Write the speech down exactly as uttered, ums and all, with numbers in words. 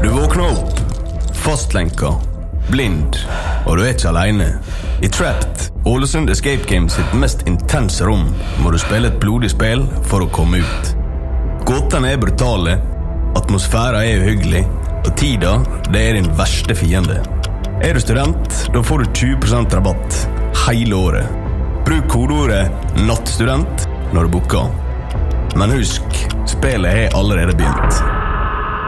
Du våkner opp, fastlenka, blind, og du er ikke alene. I Trapped, Ålesund Escape Game sitt mest intense rom, må du spille et blodig spill for å komme ut. Gåtene er brutale, atmosfæren er uhyggelig, og tida, det er din verste fiende. Er du student, da får du tjue prosent rabatt hele året. Bruk kodeordet nattstudent når du booker. Men husk, spillet er allerede begynt.